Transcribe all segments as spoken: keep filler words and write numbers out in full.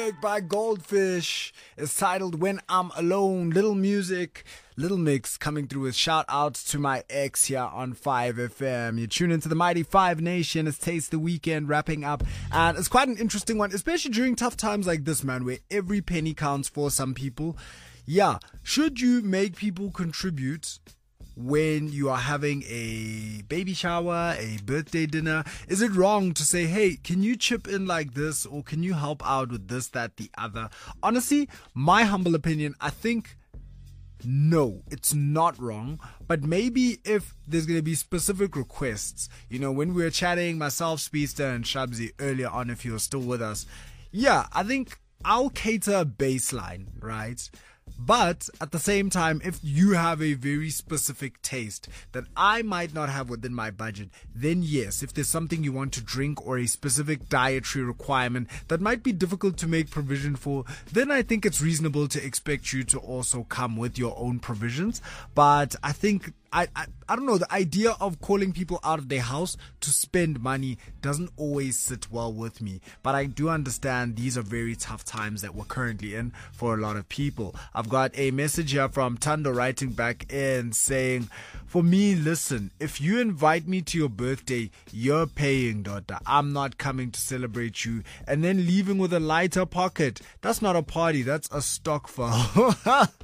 By Goldfish is titled When I'm Alone. Little music, little mix coming through with shout outs to my ex here on five F M. You tune into the Mighty Five Nation. It's Taste the Weekend wrapping up, and it's quite an interesting one, especially during tough times like this, man, where every penny counts for some people. Yeah, should you make people contribute when you are having a baby shower, a birthday dinner? Is it wrong to say, hey, can you chip in like this, or can you help out with this, that, the other? Honestly, my humble opinion, I think no, it's not wrong. But maybe if there's going to be specific requests, you know, when we were chatting, myself, Speedster, and Shabzi earlier on, if you're still with us, yeah, I think I'll cater a baseline, right? But at the same time, if you have a very specific taste that I might not have within my budget, then yes, if there's something you want to drink or a specific dietary requirement that might be difficult to make provision for, then I think it's reasonable to expect you to also come with your own provisions. But I think I, I I don't know, the idea of calling people out of their house to spend money doesn't always sit well with me. But I do understand these are very tough times that we're currently in for a lot of people. I've got a message here from Tando writing back in saying, for me, listen, if you invite me to your birthday, you're paying, daughter. I'm not coming to celebrate you and then leaving with a lighter pocket. That's not a party, that's a stock file.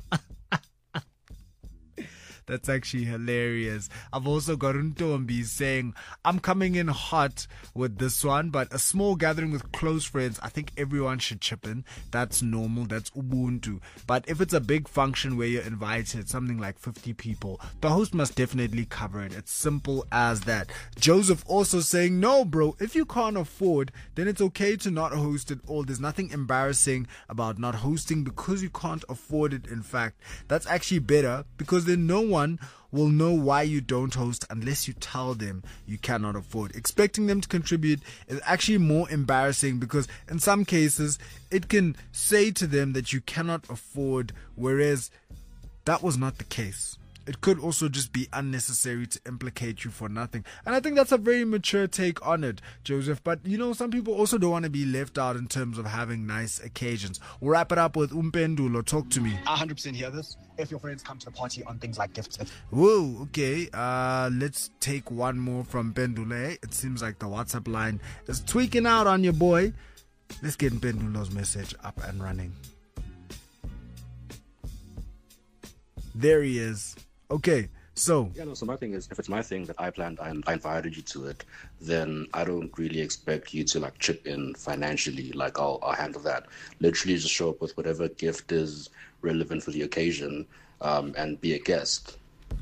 That's actually hilarious. I've also got Untombi saying, I'm coming in hot with this one, but a small gathering with close friends, I think everyone should chip in. That's normal. That's Ubuntu. But if it's a big function where you're invited, something like fifty people, the host must definitely cover it. It's simple as that. Joseph also saying, no, bro, if you can't afford, then it's okay to not host at all. There's nothing embarrassing about not hosting because you can't afford it. In fact, that's actually better because then no one One will know why you don't host unless you tell them you cannot afford. Expecting them to contribute is actually more embarrassing because in some cases it can say to them that you cannot afford, whereas that was not the case. It could also just be unnecessary to implicate you for nothing. And I think that's a very mature take on it, Joseph. But, you know, some people also don't want to be left out in terms of having nice occasions. We'll wrap it up with Umpendulo. Talk to me. I one hundred percent hear this. If your friends come to the party on things like gifts. Whoa, okay. Uh, let's take one more from Pendule. It seems like the WhatsApp line is tweaking out on your boy. Let's get Pendulo's message up and running. There he is. Okay, so yeah, no. So my thing is, if it's my thing that I planned, I, I invited you to it, then I don't really expect you to like chip in financially. Like I'll, I'll handle that. Literally, just show up with whatever gift is relevant for the occasion, um, and be a guest.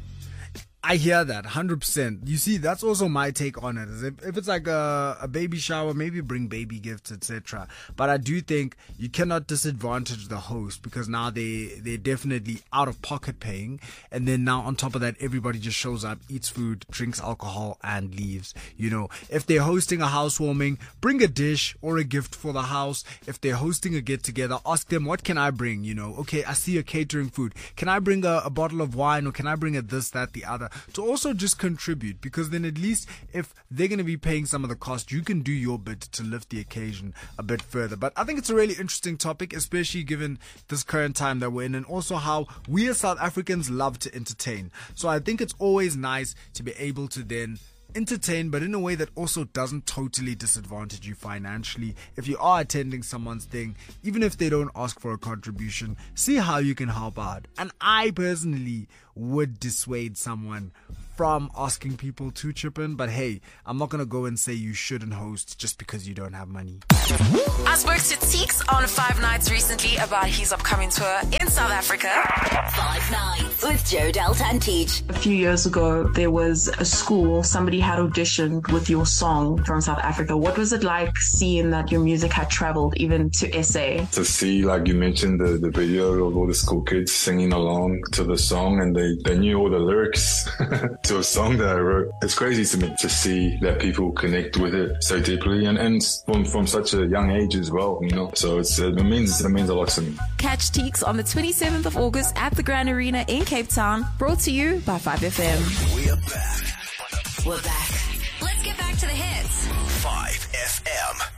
I hear that one hundred percent. You see, that's also my take on it. Is if, if it's like a, a baby shower, maybe bring baby gifts, et cetera. But I do think you cannot disadvantage the host because now they, they're definitely out of pocket paying. And then now on top of that, everybody just shows up, eats food, drinks alcohol, and leaves. You know, if they're hosting a housewarming, bring a dish or a gift for the house. If they're hosting a get together, ask them, what can I bring? You know, okay, I see you're catering food. Can I bring a, a bottle of wine, or can I bring a this, that, the other? To also just contribute, because then at least if they're going to be paying some of the cost, you can do your bit to lift the occasion a bit further. But I think it's a really interesting topic, especially given this current time that we're in, and also how we as South Africans love to entertain. So I think it's always nice to be able to then entertain, but in a way that also doesn't totally disadvantage you financially. If you are attending someone's thing, even if they don't ask for a contribution, see how you can help out. And I personally would dissuade someone from asking people to chip in, but hey, I'm not gonna go and say you shouldn't host just because you don't have money. I spoke to Teeks on Five Nights recently about his upcoming tour in South Africa. Five Nights with Joe Delta and Teach. A few years ago, there was a school, somebody had auditioned with your song from South Africa. What was it like seeing that your music had traveled even to S A? To see, like you mentioned, the, the video of all the school kids singing along to the song, and they, they knew all the lyrics to a song that I wrote. It's crazy to me to see that people connect with it so deeply, and, and from, from such a young age as well, you know. So it's, it means it means a lot to me. Catch Teeks on the twenty-seventh of August at the Grand Arena in Cape Town. Brought to you by five F M. We're back. We're back. Let's get back to the hits. five F M.